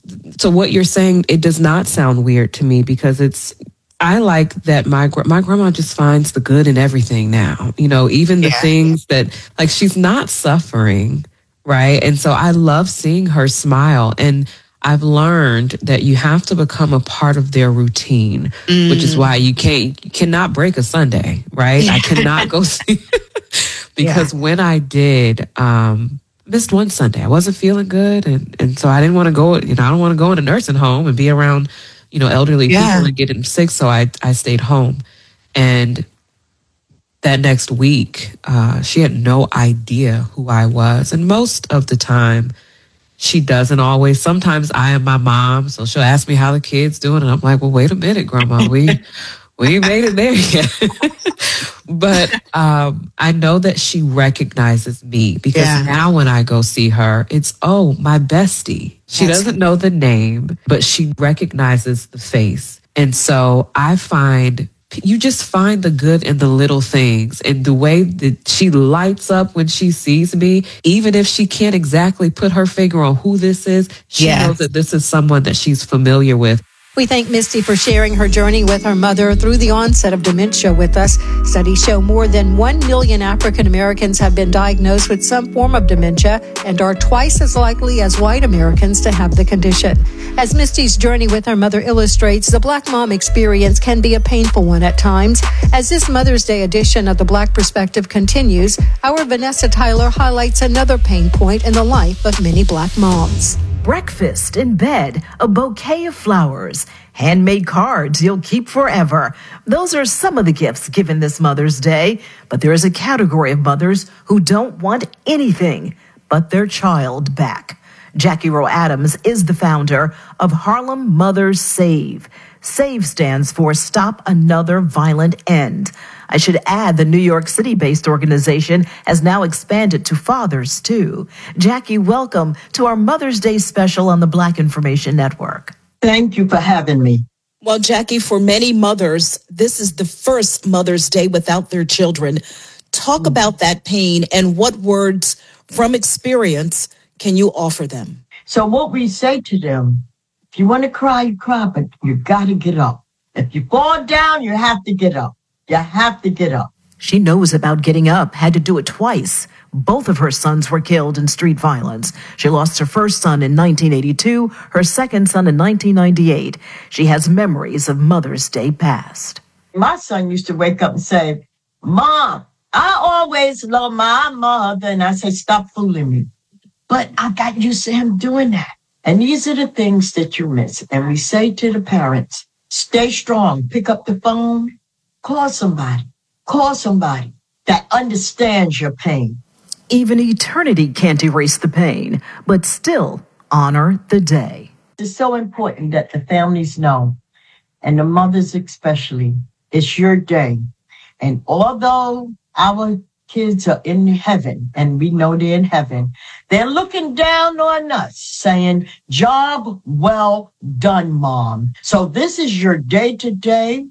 so what you're saying, it does not sound weird to me, because it's, I like that my my grandma just finds the good in everything now. You know, even the yeah. things that, like, she's not suffering, right? And so I love seeing her smile. And I've learned that you have to become a part of their routine, mm. which is why you can't, you cannot break a Sunday, right? Yeah. I cannot go see, because yeah. when I did, um, missed one Sunday. I wasn't feeling good. And, and so I didn't want to go, you know, I don't want to go in a nursing home and be around, you know, elderly yeah. people and getting sick. So I, I stayed home. And that next week, uh, she had no idea who I was. And most of the time, she doesn't always. Sometimes I am my mom. So she'll ask me how the kid's doing. And I'm like, well, wait a minute, Grandma. We, we ain't made it there yet. But um, I know that she recognizes me, because yeah. now when I go see her, it's, oh, my bestie. She That's doesn't know the name, but she recognizes the face. And so I find, you just find the good in the little things, and the way that she lights up when she sees me, even if she can't exactly put her finger on who this is, she yes. knows that this is someone that she's familiar with. We thank Misty for sharing her journey with her mother through the onset of dementia with us. Studies show more than one million African Americans have been diagnosed with some form of dementia and are twice as likely as white Americans to have the condition. As Misty's journey with her mother illustrates, the Black mom experience can be a painful one at times. As this Mother's Day edition of The Black Perspective continues, our Vanessa Tyler highlights another pain point in the life of many Black moms. Breakfast in bed, a bouquet of flowers, handmade cards you'll keep forever. Those are some of the gifts given this Mother's Day. But there is a category of mothers who don't want anything but their child back. Jackie Rowe Adams is the founder of Harlem Mothers Save. SAVE stands for Stop Another Violent End. I should add the New York City-based organization has now expanded to fathers, too. Jackie, welcome to our Mother's Day special on the Black Information Network. Thank you for having me. Well, Jackie, for many mothers, this is the first Mother's Day without their children. Talk about that pain, and what words from experience can you offer them? So what we say to them, if you want to cry, you cry, but you got to get up. If you fall down, you have to get up. You have to get up. She knows about getting up, had to do it twice. Both of her sons were killed in street violence. She lost her first son in nineteen eighty-two, her second son in nineteen ninety-eight. She has memories of Mother's Day past. My son used to wake up and say, Mom, I always love my mother. And I say, stop fooling me. But I got used to him doing that. And these are the things that you miss. And we say to the parents, stay strong, pick up the phone, call somebody, call somebody that understands your pain. Even eternity can't erase the pain, but still honor the day. It's so important that the families know, and the mothers especially, it's your day. And although our kids are in heaven, and we know they're in heaven, they're looking down on us saying, job well done, Mom. So this is your day today.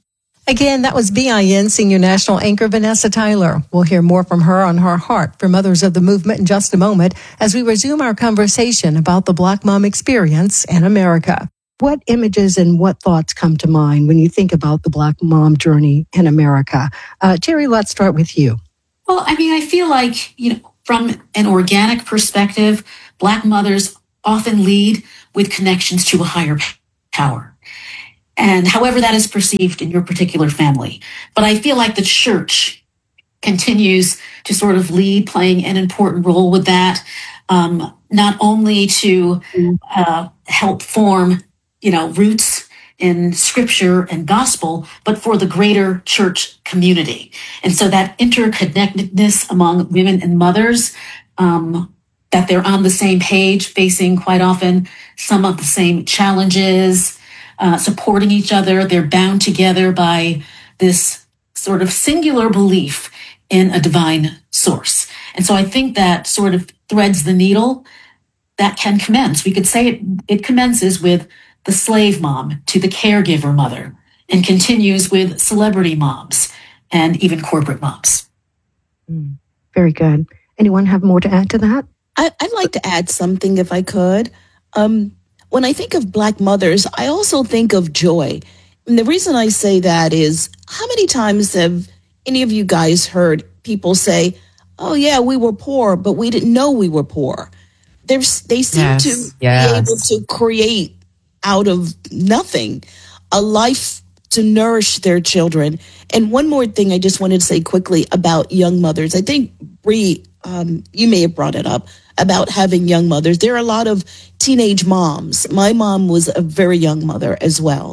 Again, that was B I N Senior National Anchor Vanessa Tyler. We'll hear more from her on her heart for Mothers of the Movement in just a moment as we resume our conversation about the Black mom experience in America. What images and what thoughts come to mind when you think about the Black mom journey in America? Uh, Terry, let's start with you. Well, I mean, I feel like, you know, from an organic perspective, Black mothers often lead with connections to a higher power. And however that is perceived in your particular family. But I feel like the church continues to sort of lead, playing an important role with that, um, not only to uh, help form, you know, roots in scripture and gospel, but for the greater church community. And so that interconnectedness among women and mothers, um, that they're on the same page, facing quite often some of the same challenges, uh, supporting each other. They're bound together by this sort of singular belief in a divine source. And so I think that sort of threads the needle that can commence. We could say it, it commences with the slave mom to the caregiver mother and continues with celebrity moms and even corporate moms. Mm, very good. Anyone have more to add to that? I, I'd like to add something if I could. Um, when I think of Black mothers, I also think of joy. And the reason I say that is, how many times have any of you guys heard people say, oh yeah, we were poor, but we didn't know we were poor? There's, they seem Yes, to yes. be able to create out of nothing a life to nourish their children. And one more thing I just wanted to say quickly about young mothers. I think, Bree, um, you may have brought it up about having young mothers. There are a lot of teenage moms. My mom was a very young mother as well.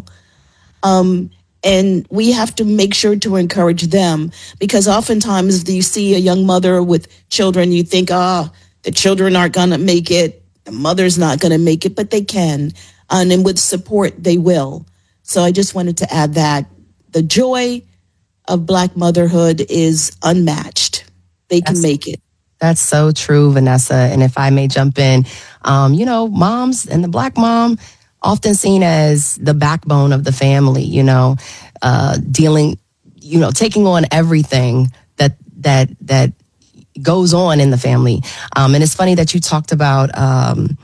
Um, and we have to make sure to encourage them, because oftentimes you see a young mother with children, you think, ah, oh, the children aren't going to make it, the mother's not going to make it, but they can. And then with support, they will. So I just wanted to add that the joy of Black motherhood is unmatched. They can That's- make it. That's so true, Vanessa. And if I may jump in, um, you know, moms and the Black mom often seen as the backbone of the family, you know, uh, dealing, you know, taking on everything that, that, that goes on in the family. Um, and it's funny that you talked about, um,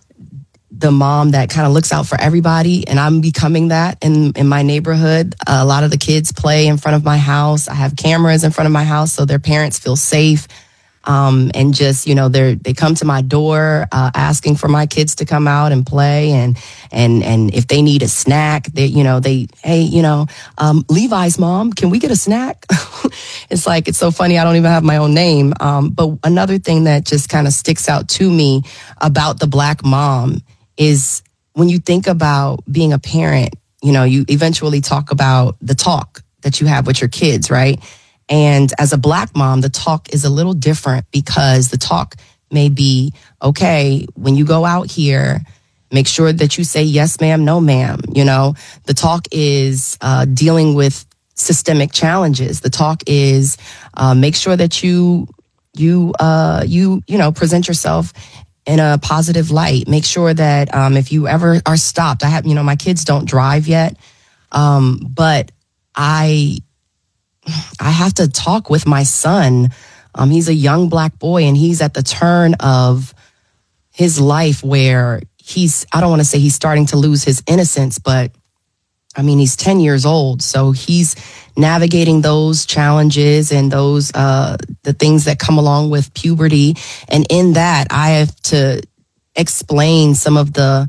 the mom that kind of looks out for everybody, and I'm becoming that in, in my neighborhood. Uh, a lot of the kids play in front of my house. I have cameras in front of my house so their parents feel safe. Um, and just, you know, they they come to my door, uh, asking for my kids to come out and play. And, and, and if they need a snack, they, you know, they, hey, you know, um, Levi's mom, can we get a snack? It's like, it's so funny. I don't even have my own name. Um, but another thing that just kind of sticks out to me about the Black mom is when you think about being a parent, you know, you eventually talk about the talk that you have with your kids, right? And as a Black mom, the talk is a little different, because the talk may be, okay, when you go out here, make sure that you say yes, ma'am, no, ma'am. You know, the talk is uh, dealing with systemic challenges. The talk is uh, make sure that you, you, uh, you, you know, present yourself in a positive light. Make sure that um, if you ever are stopped, I have, you know, my kids don't drive yet, um, but I, I have to talk with my son. Um, he's a young Black boy, and he's at the turn of his life where he's, I don't want to say he's starting to lose his innocence, but I mean, he's ten years old. So he's navigating those challenges and those, uh, the things that come along with puberty. And in that, I have to explain some of the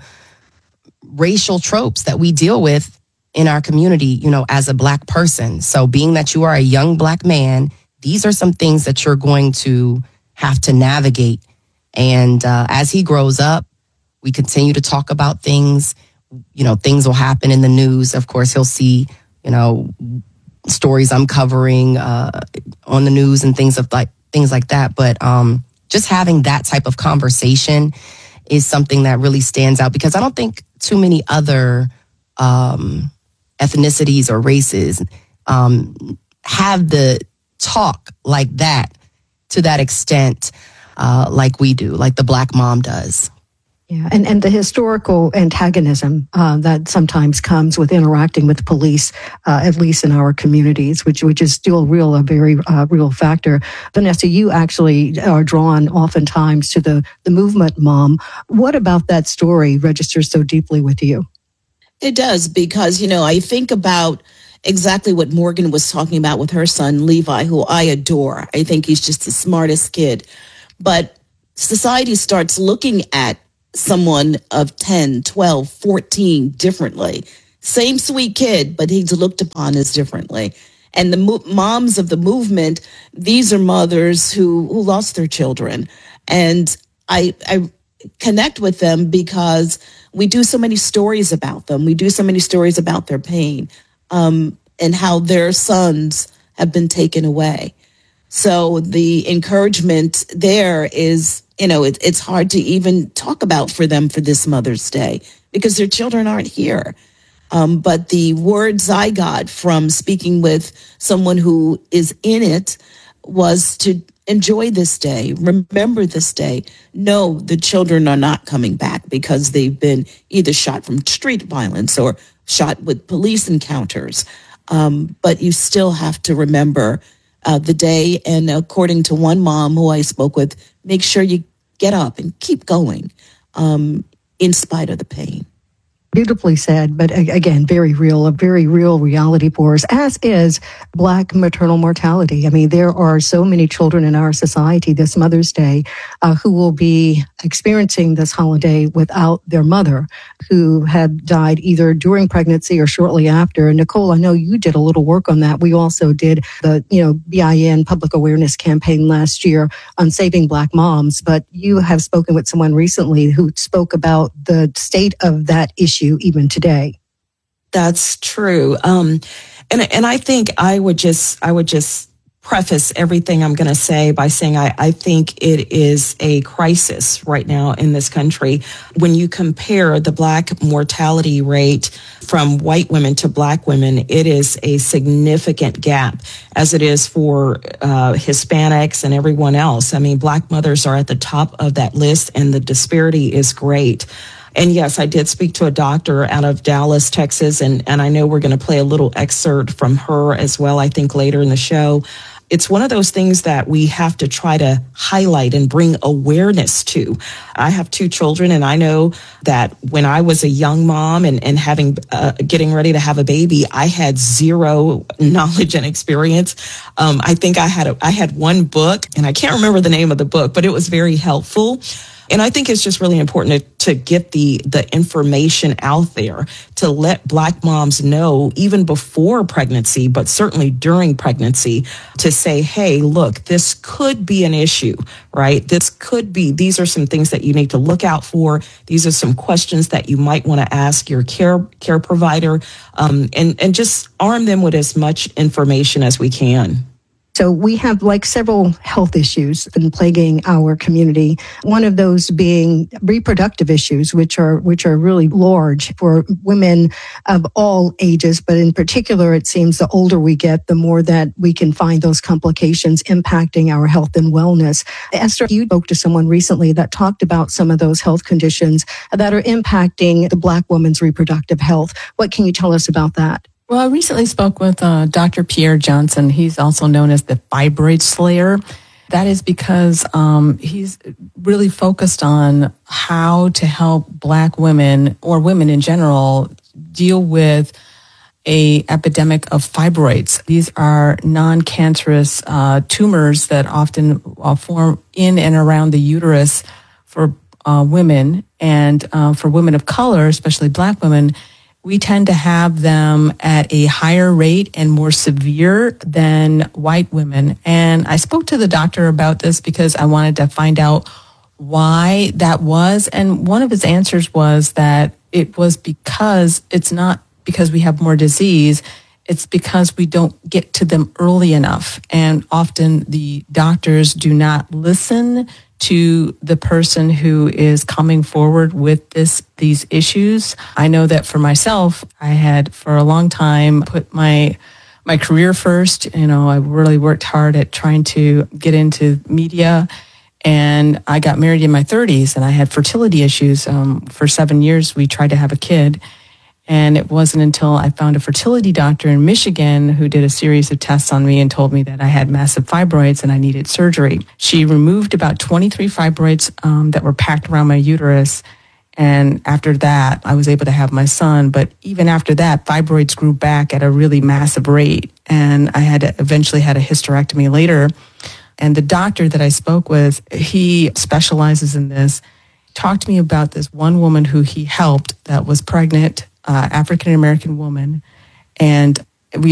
racial tropes that we deal with in our community, you know, as a Black person. So being that you are a young Black man, these are some things that you're going to have to navigate. And uh, as he grows up, we continue to talk about things. You know, things will happen in the news. Of course, he'll see, you know, stories I'm covering uh, on the news and things of like things like that. But um, just having that type of conversation is something that really stands out, because I don't think too many other um, ethnicities or races um, have the talk like that to that extent, uh, like we do, like the Black mom does. Yeah, and, and the historical antagonism uh, that sometimes comes with interacting with police, uh, at least in our communities, which which is still real, a very uh, real factor. Vanessa, you actually are drawn oftentimes to the, the movement mom. What about that story registers so deeply with you? It does, because, you know, I think about exactly what Morgan was talking about with her son, Levi, who I adore. I think he's just the smartest kid. But society starts looking at someone of ten, twelve, fourteen differently. Same sweet kid, but he's looked upon as differently. And the mo- moms of the movement, these are mothers who, who lost their children. And I, I connect with them because we do so many stories about them. We do so many stories about their pain, um, and how their sons have been taken away. So the encouragement there is, you know, it, it's hard to even talk about for them for this Mother's Day because their children aren't here. Um, but the words I got from speaking with someone who is in it was to enjoy this day, remember this day. No, the children are not coming back because they've been either shot from street violence or shot with police encounters. Um, but you still have to remember Uh, the day, and according to one mom who I spoke with, make sure you get up and keep going um, in spite of the pain. Beautifully said, but again, very real, a very real reality for us, as is Black maternal mortality. I mean, there are so many children in our society this Mother's Day uh, who will be experiencing this holiday without their mother, who have died either during pregnancy or shortly after. And Nicole, I know you did a little work on that. We also did the, you know, B I N public awareness campaign last year on saving Black moms, but you have spoken with someone recently who spoke about the state of that issue even today. That's true. Um, and and I think I would just I would just preface everything I'm going to say by saying I, I think it is a crisis right now in this country. When you compare the Black mortality rate from white women to Black women, it is a significant gap, as it is for uh, Hispanics and everyone else. I mean, Black mothers are at the top of that list, and the disparity is great. And yes, I did speak to a doctor out of Dallas, Texas, and, and I know we're going to play a little excerpt from her as well, I think, later in the show. It's one of those things that we have to try to highlight and bring awareness to. I have two children, and I know that when I was a young mom and, and having uh, getting ready to have a baby, I had zero knowledge and experience. Um, I think I had a, I had one book, and I can't remember the name of the book, but it was very helpful. And I think it's just really important to, to get the, the information out there to let Black moms know, even before pregnancy, but certainly during pregnancy, to say, hey, look, this could be an issue, right? This could be, these are some things that you need to look out for. These are some questions that you might want to ask your care care provider, um, and, and just arm them with as much information as we can. So we have like several health issues been plaguing our community. One of those being reproductive issues, which are which are really large for women of all ages. But in particular, it seems the older we get, the more that we can find those complications impacting our health and wellness. Esther, you spoke to someone recently that talked about some of those health conditions that are impacting the Black woman's reproductive health. What can you tell us about that? Well, I recently spoke with uh, Doctor Pierre Johnson. He's also known as the fibroid slayer. That is because um, he's really focused on how to help Black women or women in general deal with a epidemic of fibroids. These are non-cancerous uh, tumors that often uh, form in and around the uterus for uh, women, and uh, for women of color, especially Black women. We tend to have them at a higher rate and more severe than white women. And I spoke to the doctor about this because I wanted to find out why that was. And one of his answers was that it was because it's not because we have more disease. It's because we don't get to them early enough. And often the doctors do not listen to the person who is coming forward with this these issues. I know that for myself, I had for a long time put my my career first. You know, I really worked hard at trying to get into media. And I got married in my thirties, and I had fertility issues. Um, for seven years, we tried to have a kid. And it wasn't until I found a fertility doctor in Michigan who did a series of tests on me and told me that I had massive fibroids and I needed surgery. She removed about twenty-three fibroids um, that were packed around my uterus. And after that, I was able to have my son. But even after that, fibroids grew back at a really massive rate. And I had to, eventually had a hysterectomy later. And the doctor that I spoke with, he specializes in this, talked to me about this one woman who he helped that was pregnant, uh, African-American woman. And